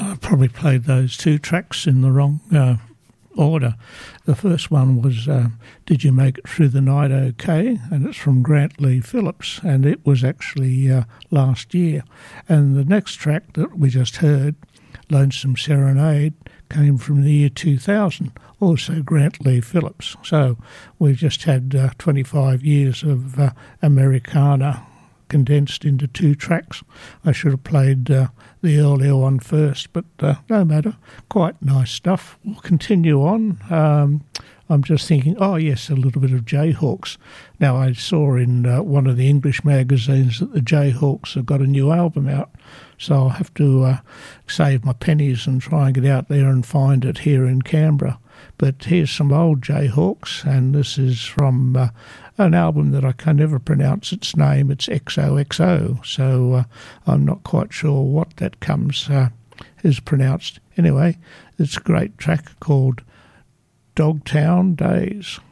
I probably played those two tracks in the wrong order. The first one was Did You Make It Through the Night OK? And it's from Grant Lee Phillips, and it was actually last year. And the next track that we just heard, Lonesome Serenade, came from the year 2000, also Grant Lee Phillips. So we've just had 25 years of Americana condensed into two tracks. I should have played the earlier one first, but no matter. Quite nice stuff. We'll continue on. I'm just thinking, oh yes, a little bit of Jayhawks. Now I saw in one of the English magazines that the Jayhawks have got a new album out, so I'll have to save my pennies and try and get out there and find it here in Canberra. But here's some old Jayhawks, and this is from an album that I can never pronounce its name. It's XOXO, so I'm not quite sure what that is pronounced. Anyway, it's a great track called Dogtown Days.